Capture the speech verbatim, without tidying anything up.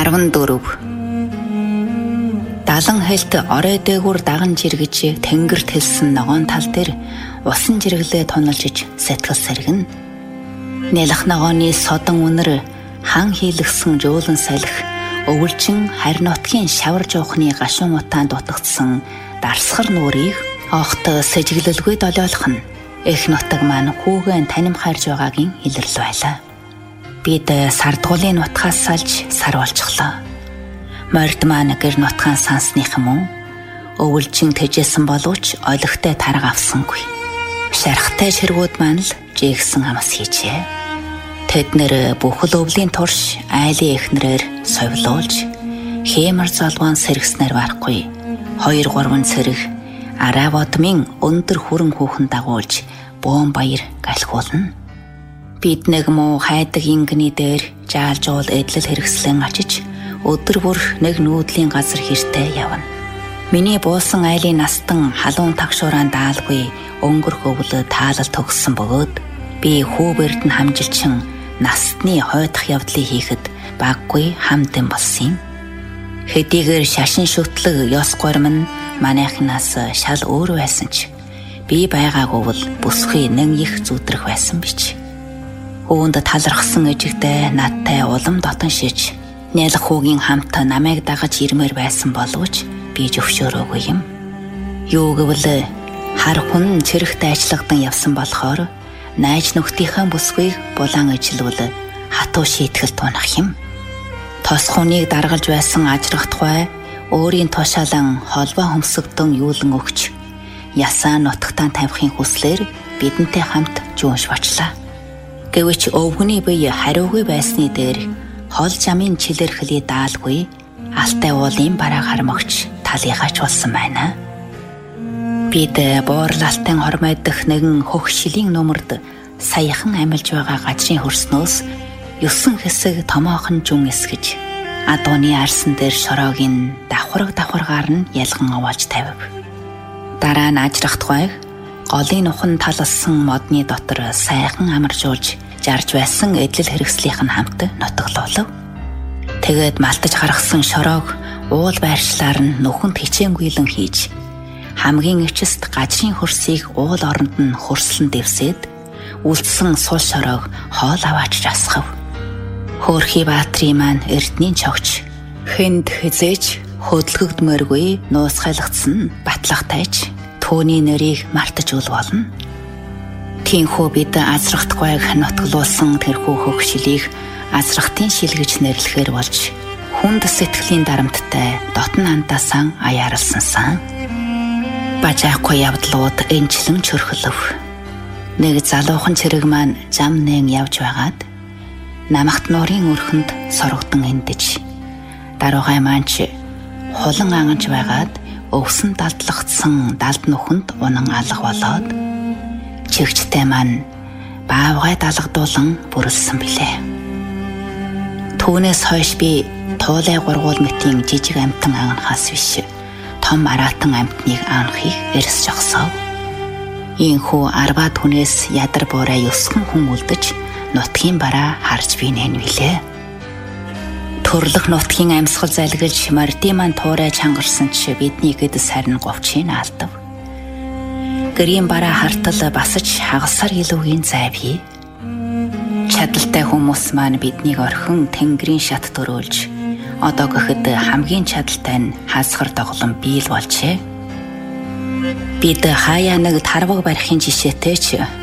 арван дөрөв. Далан хэлт орой дээгүүр даган жиргэж тэнгэрт хэлсэн ногоон тал дээр усан жиргэлээ туналжиж сэтгэл сэргэн. Нялх ногооны содон үнэр хан хийлгсэн жуулан салхи өвөлчин харин нутгийн шавар жоохны гашуун утаанд дутагдсан дарсгар нүрийг огт сэжиглэлгүй долиолох нь их нутаг маань хүүгэн таним хайрж байгаагийн илэрл байлаа. Бид сардгуулын нутгаас салж сар болчихлоо. Морд маань гэр нутгаан сансных мөн өвөлжин тэжээсэн боловч олигтой тарга авсангүй. Шархтай ширгүүд маань л жигсэн амс хийжээ. Тэд нэр бүхэл өвлийн турш айлын эхнэрээр совлуулж хэмэр залван сэргснээр барахгүй. Хоёр гурван цэрэг араа бодмын өндөр хүрэн хүүхэн дагуулж буун баяр галхуулна. Бид нэг муу хайдаг ингэний дээр жаалжуул эдлэл хэрэгслэн очиж өдөр бүр нэг нүүдлийн газар хэртэй явна. Миний буусан айлын настан халуун тагшууран даалгүй өнгөрөх өвлө таалал төгссөн бөгөөд би хүүбэрд нь хамжилчин настны хойдох явдлыг хийхэд баггүй хамтэн болсон юм. Хэдийгээр шашин шүтлэг ёс гурим нь манайхнаас шал өөр байсан ч би байгаагүй бол бүсгүй нэг их зүудрэх байсан бич. Өөнд талархсан эжигтэй надтай улам дотон шиж нялх хүүгийн хамт намайг дагаж ирмээр байсан боловч би зөвшөөрөөгүй юм. Юу гэвэл хар хүн цэрэгт ажиллагадан явсан болохоор найз нөхдийнхээ бүсгүйг булан ижилүүл хатуу шийтгэл тунах юм. Тос хүнийг даргалж байсан ажрахтгай өөрийн тушаалан холбоо хөмсөгдөн юулан өгч ясаа нутагтаа тавихын хүслээр бидэнтэй хамт жуунш бочлаа. Гэвч өвгөний бие хариугүй байсны дээр хол жамын чилэрхлий даалгүй алтай уулын бараа хармагч талыгаач болсон байна. Бид буурлалтын хормойдох нэгэн хөх шилийн нөмөрд саяхан амилж байгаа газрын хөрснөөс ёсон хэсэг томоохон жүн эсгэж адууны арсан дээр шороогийн давхарга давхаргаар нь ялган овоолж тавив. Дараа нь ажрахтгайг голын ухан талсан модны дотор сайхан амаржуулж жарж байсан эдлэл хэрэгслийнх нь хамт нутаглуулав. Тэгээд малтаж гаргасан шороог уул байршлаар нь нүхэнд хичээнгүйлэн хийж хамгийн өвчст газрын хөрсийг уул оронд нь хөрслөн дэвсээд үлдсэн сул шороог хоол аваач расхав. Хөөрхий баатрийн маань эрдний чогч хэнд хизээж хөдөлгөгдмөргүй нуусгайлгдсан батлагтайж түүний нэрийг мартаж үл болно. Тинхүү бид азрахтгайг нутглуулсан тэрхүү хөгшилийг азрахтын шил гэж нэрлэхээр болж хүнд сэтгэлийн дарамттай дотн антаасан аяарлсан сан. Бажаахгүй явдлууд энчлэн чөрхөлөв. Нэг залуухан цэрэг маань зам нээн явж байгаад намагт нуурын өрхөнд сорогдон эндэж даруугай маань ч хулан анганж байгаад өвсөн далдлагдсан далд нүхэнд унан алга болоод чигчтэй маань баавгай далгадуулан бүрэлсэн билээ. Түүнээс хойш би туулай гургуул мэтийн жижиг амтан анганахаас биш том аратан амтныг анхийг эрс жогсов. Ийхүү арбаад хүнээс ядар буурай ёсгон хүн үлдэж нутгийн бараа харж бийнэ нүлээ. Төрлөх нутгийн амьсгал залгилж мордын маань туурай чангарсан ч бидний гэдэс харин говчийг алдав. Гэрийн бараа хартал басаж хагасар илүүгийн зайвхий. Чадaltaй хүмүүс маань биднийг орхин тэнгэрийн шат төрөөлж одоо гэхэд хамгийн чадaltaй нь хаасгар доглон биел болжээ. Бид хаяа нэг тарваг барихын жишээтэй ч